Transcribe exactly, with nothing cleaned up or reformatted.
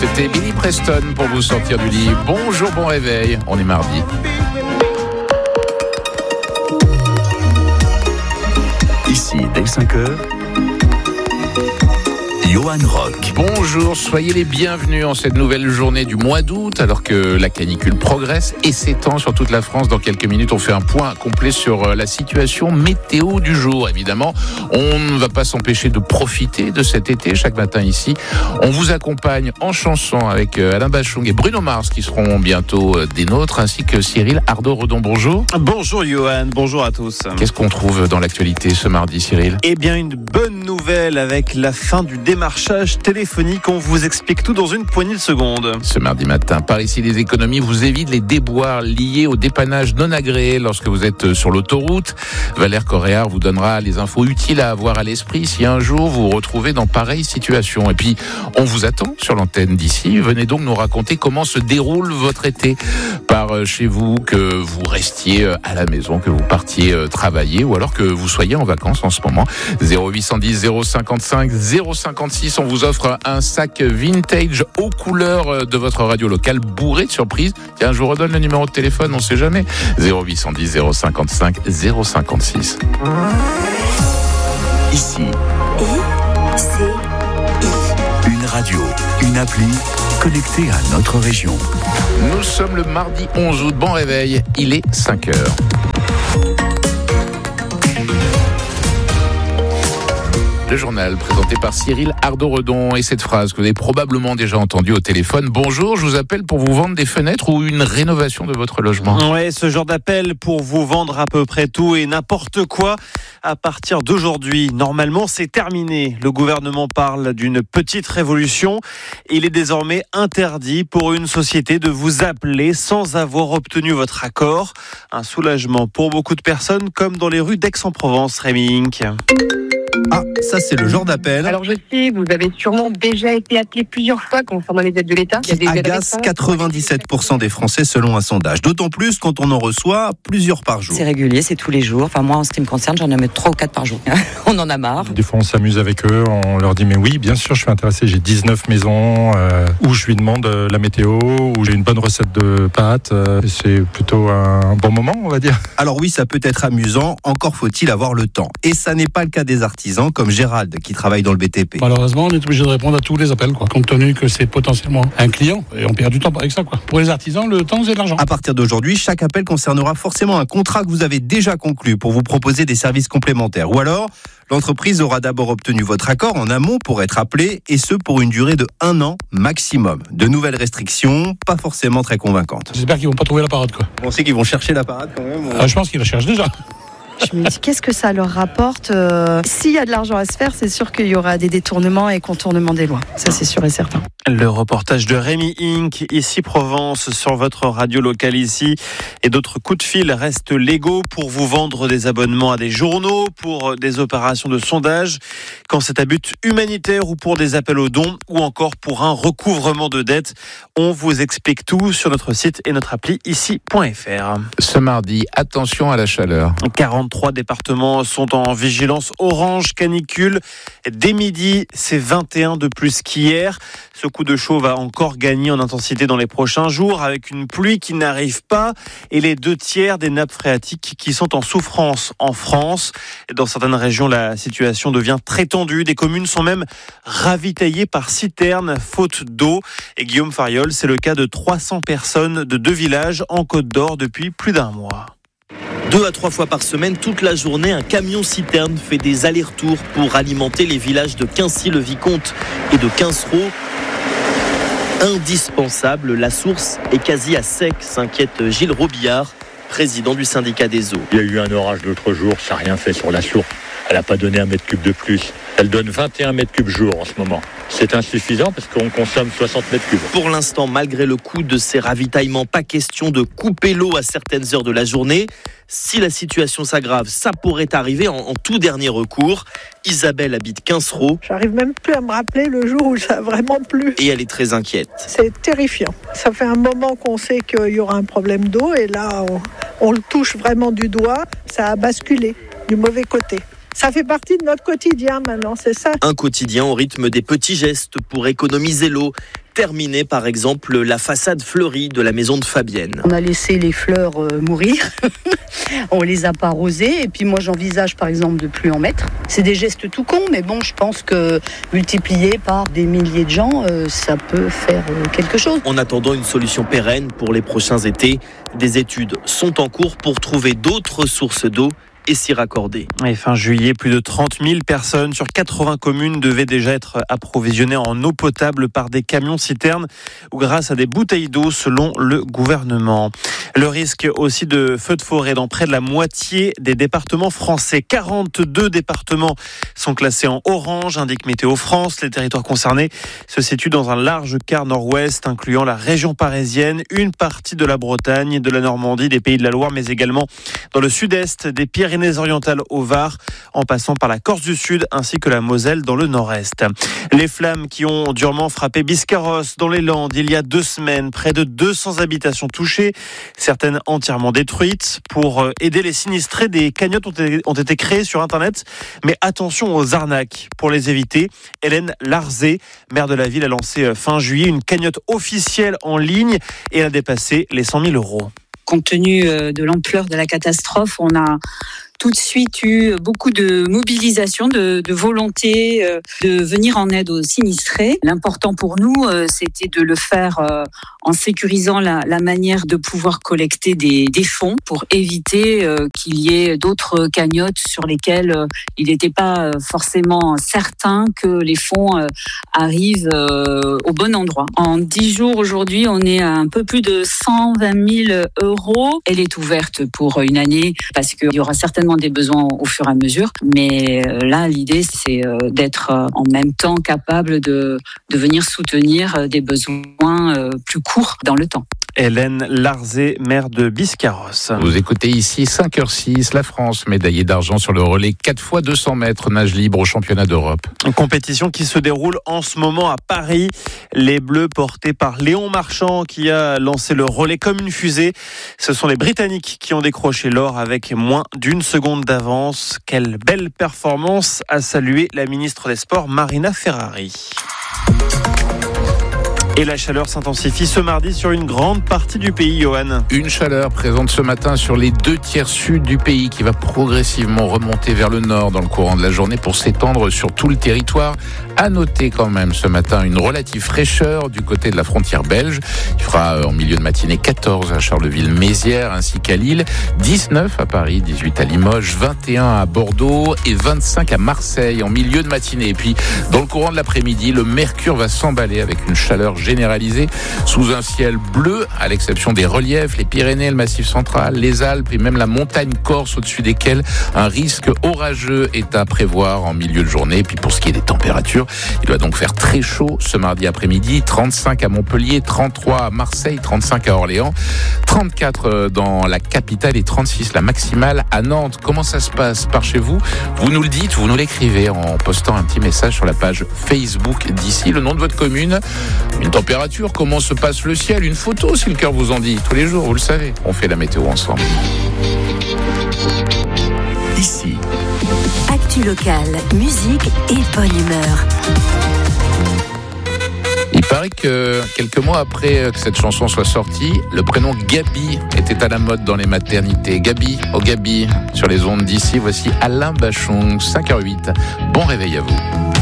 C'était Billy Preston pour vous sortir du lit. Bonjour, bon réveil, on est mardi. Ici, dès cinq heures, Johan Rock. Bonjour, soyez les bienvenus en cette nouvelle journée du mois d'août, alors que la canicule progresse et s'étend sur toute la France. Dans quelques minutes, on fait un point complet sur la situation météo du jour. Évidemment, on ne va pas s'empêcher de profiter de cet été. Chaque matin ici, on vous accompagne en chanson avec Alain Bachung et Bruno Mars qui seront bientôt des nôtres, ainsi que Cyril Ardo-Redon. Bonjour. Bonjour Johan, bonjour à tous. Qu'est-ce qu'on trouve dans l'actualité ce mardi, Cyril ? Eh bien, une bonne nouvelle avec la fin du démarrage Marchage téléphonique, on vous explique tout dans une poignée de secondes. Ce mardi matin, par ici les économies vous évitent les déboires liés au dépannage non agréé lorsque vous êtes sur l'autoroute. Valère Coréard vous donnera les infos utiles à avoir à l'esprit si un jour vous vous retrouvez dans pareille situation. Et puis, on vous attend sur l'antenne d'ici. Venez donc nous raconter comment se déroule votre été par chez vous, que vous restiez à la maison, que vous partiez travailler ou alors que vous soyez en vacances en ce moment. zéro huit cent dix zéro cinquante-cinq zéro cinquante-six. On vous offre un sac vintage aux couleurs de votre radio locale, bourré de surprises. Tiens, je vous redonne le numéro de téléphone, on ne sait jamais. zéro huit cent dix zéro cinquante-cinq zéro cinquante-six. Ici. I, C, I. Une radio, une appli connectée à notre région. Nous sommes le mardi onze août. Bon réveil, il est cinq heures. Le journal présenté par Cyril Ardo-Redon et cette phrase que vous avez probablement déjà entendue au téléphone. Bonjour, je vous appelle pour vous vendre des fenêtres ou une rénovation de votre logement. Ouais, ce genre d'appel pour vous vendre à peu près tout et n'importe quoi. À partir d'aujourd'hui, normalement, c'est terminé. Le gouvernement parle d'une petite révolution. Il est désormais interdit pour une société de vous appeler sans avoir obtenu votre accord. Un soulagement pour beaucoup de personnes, comme dans les rues d'Aix-en-Provence, Rémi Inc. Ah, ça c'est le genre d'appel. Alors je sais, vous avez sûrement déjà été appelé plusieurs fois concernant les aides de l'État. Qui agace quatre-vingt-dix-sept pour cent des Français selon un sondage. D'autant plus quand on en reçoit plusieurs par jour. C'est régulier, c'est tous les jours. Enfin moi en ce qui me concerne, j'en ai mis trois ou quatre par jour. On en a marre. Des fois on s'amuse avec eux, on leur dit mais oui, bien sûr je suis intéressé, j'ai dix-neuf maisons euh, où je lui demande euh, la météo, où j'ai une bonne recette de pâtes. Euh, c'est plutôt un bon moment on va dire. Alors oui, ça peut être amusant, encore faut-il avoir le temps. Et ça n'est pas le cas des artisans comme Gérald qui travaille dans le B T P. Malheureusement, on est obligé de répondre à tous les appels, quoi, compte tenu que c'est potentiellement un client et on perd du temps avec ça, quoi. Pour les artisans, le temps c'est de l'argent. À partir d'aujourd'hui, chaque appel concernera forcément un contrat que vous avez déjà conclu pour vous proposer des services complémentaires. Ou alors, l'entreprise aura d'abord obtenu votre accord en amont pour être appelée, et ce pour une durée de un an maximum. De nouvelles restrictions, pas forcément très convaincantes. J'espère qu'ils vont pas trouver la parade, quoi. Vous pensez qu'ils vont chercher la parade quand même ou... ah, Je pense qu'ils la cherchent déjà. Je me dis, qu'est-ce que ça leur rapporte euh, S'il y a de l'argent à se faire, c'est sûr qu'il y aura des détournements et contournements des lois. Ça, c'est sûr et certain. Le reportage de Rémi Inc, ici Provence, sur votre radio locale ici. Et d'autres coups de fil restent légaux pour vous vendre des abonnements à des journaux, pour des opérations de sondage, quand c'est à but humanitaire ou pour des appels aux dons, ou encore pour un recouvrement de dettes. On vous explique tout sur notre site et notre appli ici point f r. Ce mardi, attention à la chaleur. quarante-trois départements sont en vigilance orange canicule. Dès midi, c'est vingt et un de plus qu'hier. Ce coup de chaud va encore gagner en intensité dans les prochains jours avec une pluie qui n'arrive pas et les deux tiers des nappes phréatiques qui sont en souffrance en France. Dans certaines régions, la situation devient très tendue. Des communes sont même ravitaillées par citernes faute d'eau. Et Guillaume Fariol, c'est le cas de trois cents personnes de deux villages en Côte d'Or depuis plus d'un mois. Deux à trois fois par semaine, toute la journée, un camion-citerne fait des allers-retours pour alimenter les villages de Quincy-le-Vicomte et de Quincereau. Indispensable, la source est quasi à sec, s'inquiète Gilles Robillard, président du syndicat des eaux. Il y a eu un orage l'autre jour, ça n'a rien fait sur la source. Elle n'a pas donné un mètre cube de plus. Elle donne vingt et un mètres cubes jour en ce moment. C'est insuffisant parce qu'on consomme soixante mètres cubes. Pour l'instant, malgré le coût de ces ravitaillements, pas question de couper l'eau à certaines heures de la journée. Si la situation s'aggrave, ça pourrait arriver en, en tout dernier recours. Isabelle habite Quincereau. J'arrive même plus à me rappeler le jour où ça a vraiment plu. Et elle est très inquiète. C'est terrifiant. Ça fait un moment qu'on sait qu'il y aura un problème d'eau et là, on, on le touche vraiment du doigt. Ça a basculé du mauvais côté. Ça fait partie de notre quotidien maintenant, c'est ça. Un quotidien au rythme des petits gestes pour économiser l'eau. terminer par exemple la façade fleurie de la maison de Fabienne. On a laissé les fleurs euh, mourir, on les a pas arrosées et puis moi j'envisage par exemple de plus en mettre. C'est des gestes tout cons mais bon je pense que multiplié par des milliers de gens, euh, ça peut faire euh, quelque chose. En attendant une solution pérenne pour les prochains étés, des études sont en cours pour trouver d'autres sources d'eau et s'y raccorder. Et fin juillet, plus de trente mille personnes sur quatre-vingts communes devaient déjà être approvisionnées en eau potable par des camions-citernes ou grâce à des bouteilles d'eau selon le gouvernement. Le risque aussi de feux de forêt dans près de la moitié des départements français. quarante-deux départements sont classés en orange, indique Météo France. Les territoires concernés se situent dans un large quart nord-ouest, incluant la région parisienne, une partie de la Bretagne, de la Normandie, des Pays de la Loire, mais également dans le sud-est, des Pyrénées-Orientales au Var, en passant par la Corse du Sud ainsi que la Moselle dans le nord-est. Les flammes qui ont durement frappé Biscarrosse dans les Landes il y a deux semaines, près de deux cents habitations touchées, certaines entièrement détruites. Pour aider les sinistrés, des cagnottes ont été, ont été créées sur Internet, mais attention aux arnaques. Pour les éviter, Hélène Larzé, maire de la ville, a lancé fin juillet une cagnotte officielle en ligne et elle a dépassé les cent mille euros. Compte tenu de l'ampleur de la catastrophe, on a tout de suite eu beaucoup de mobilisation, de, de volonté euh, de venir en aide aux sinistrés. L'important pour nous, euh, c'était de le faire euh, en sécurisant la, la manière de pouvoir collecter des, des fonds pour éviter euh, qu'il y ait d'autres cagnottes sur lesquelles euh, il n'était pas euh, forcément certain que les fonds euh, arrivent euh, au bon endroit. En dix jours aujourd'hui, on est à un peu plus de cent vingt mille euros. Elle est ouverte pour une année parce qu'il y aura certainement des besoins au fur et à mesure. Mais là, l'idée, c'est d'être en même temps capable de, de venir soutenir des besoins plus courts dans le temps. Hélène Larzé, maire de Biscarrosse. Vous écoutez ici cinq heures six, la France médaillée d'argent sur le relais quatre fois deux cents mètres nage libre au championnat d'Europe. Une compétition qui se déroule en ce moment à Paris. Les Bleus portés par Léon Marchand qui a lancé le relais comme une fusée. Ce sont les Britanniques qui ont décroché l'or avec moins d'une seconde d'avance. Quelle belle performance, a salué la ministre des Sports Marina Ferrari. Et la chaleur s'intensifie ce mardi sur une grande partie du pays, Johan. Une chaleur présente ce matin sur les deux tiers sud du pays qui va progressivement remonter vers le nord dans le courant de la journée pour s'étendre sur tout le territoire. À noter quand même ce matin une relative fraîcheur du côté de la frontière belge. Il fera en milieu de matinée quatorze à Charleville-Mézières ainsi qu'à Lille, dix-neuf à Paris, dix-huit à Limoges, vingt et un à Bordeaux et vingt-cinq à Marseille en milieu de matinée. Et puis dans le courant de l'après-midi, le mercure va s'emballer avec une chaleur généralisée sous un ciel bleu, à l'exception des reliefs, les Pyrénées, le Massif central, les Alpes et même la montagne corse au-dessus desquelles un risque orageux est à prévoir en milieu de journée. Et puis pour ce qui est des températures, il va donc faire très chaud ce mardi après-midi, trente-cinq à Montpellier, trente-trois à Marseille, trente-cinq à Orléans, trente-quatre dans la capitale et trente-six la maximale à Nantes. Comment ça se passe par chez vous? Vous nous le dites, vous nous l'écrivez en postant un petit message sur la page Facebook d'ici, le nom de votre commune, une température, comment se passe le ciel, une photo si le cœur vous en dit. Tous les jours, vous le savez, on fait la météo ensemble. Ici. Actu locale, musique et bonne humeur. Il paraît que quelques mois après que cette chanson soit sortie, le prénom Gabi était à la mode dans les maternités. Gabi, oh Gabi, sur les ondes d'ici, voici Alain Bachung, cinq heures huit. Bon réveil à vous.